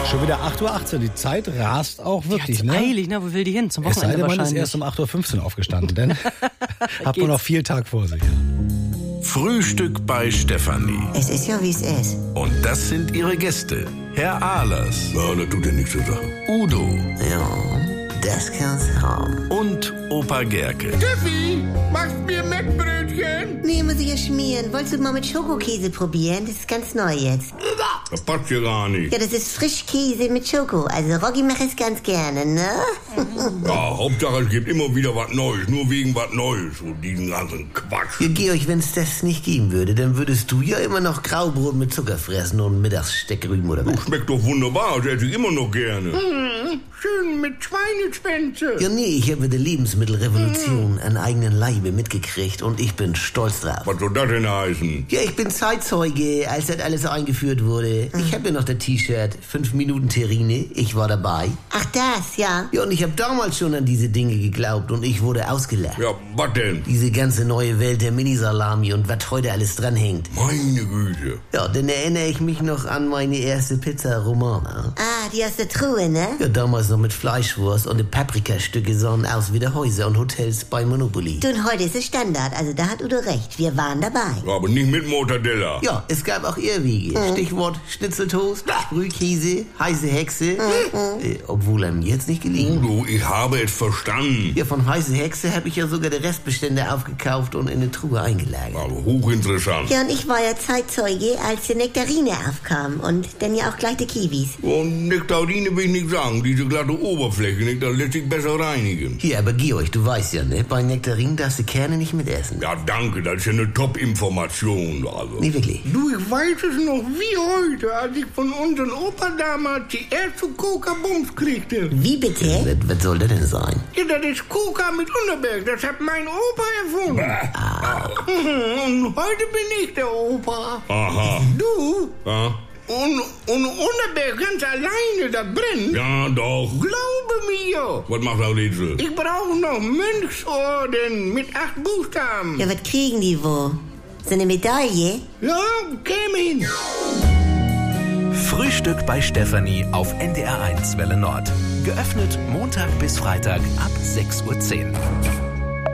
Schon wieder 8:18 Uhr. Die Zeit rast auch wirklich, ne? Eilig, ne? Wo will die hin? Zum Es sei Wochenende denn, man ist wahrscheinlich. erst um 8:15 Uhr aufgestanden, denn hat man noch viel Tag vor sich. Frühstück bei Stefanie. Es ist ja, wie es ist. Und das sind ihre Gäste. Herr Ahlers. Ja, das tut ja nichts zur Sache. Udo Ja, das kann's haben. und Opa Gerke. Steffi, machst mir Mettbrötchen? Nee, muss ich ja schmieren. Wolltest du mal mit Schokokäse probieren? Das ist ganz neu jetzt. Das passt ja gar nicht. Ja, das ist Frischkäse mit Schoko. Also Roggi macht es ganz gerne, ne? Ja, Hauptsache es gibt immer wieder was Neues. Nur wegen was Neues. Und diesen ganzen Quatsch. Ja, Georg, wenn es das nicht geben würde, dann würdest du ja immer noch Graubrot mit Zucker fressen und mittags Steckrüben oder was? Schmeckt doch wunderbar. Das esse ich immer noch gerne. Schön mit Schweineschwänze. Ja, nee, ich habe die Lebensmittelrevolution an eigenen Leibe mitgekriegt und ich bin stolz drauf. Was soll das denn heißen? Ja, ich bin Zeitzeuge, als das alles eingeführt wurde. Ich habe ja noch das T-Shirt 5 Minuten Terrine, ich war dabei. Ach das, ja. Ja, und ich habe damals schon an diese Dinge geglaubt und ich wurde ausgelacht. Ja, was denn? Diese ganze neue Welt der Minisalami und was heute alles dranhängt. Meine Güte. Ja, dann erinnere ich mich noch an meine erste Pizza Romana. Ah, die aus der Truhe, ne? Ja, damals noch mit Fleischwurst und die Paprikastücke sahen aus wie die Häuser und Hotels bei Monopoly. Du, und heute ist es Standard. Also da hat Udo recht. Wir waren dabei. Ja, aber nicht mit Mortadella. Ja, es gab auch Irrwege. Stichwort Schnitzeltoast, Brühkäse, heiße Hexe. Obwohl einem jetzt nicht gelingen. Udo, ich habe es verstanden. Ja, von heiße Hexe habe ich ja sogar die Restbestände aufgekauft und in eine Truhe eingelagert. Aber hochinteressant. Ja, und ich war ja Zeitzeuge, als die Nektarine aufkam. Und dann ja auch gleich die Kiwis. Und Nektarine will ich nicht sagen. Diese glatte Oberfläche, das lässt sich besser reinigen. Hier, aber Georg, du weißt ja, ne? Bei Nektarinen darfst du Kerne nicht mitessen. Ja, danke, das ist ja eine Top-Information. Also. Nee, wirklich. Du, ich weiß es noch wie heute, als ich von unserem Opa damals die erste Coca-Bums kriegte. Wie bitte? Was soll das denn sein? Ja, das ist Coca mit Unterberg, das hat mein Opa erfunden. Und heute bin ich der Opa. Aha. Du? Ja. Und Unterberg ganz alleine, das brennt? Ja, doch. Glaube mir. Was macht der Rätsel? Ich brauche noch Mönchsorden mit 8 Buchstaben. Ja, was kriegen die wo? So eine Medaille? Ja, käme hin. Frühstück bei Stefanie auf NDR1 Welle Nord. Geöffnet Montag bis Freitag ab 6:10 Uhr.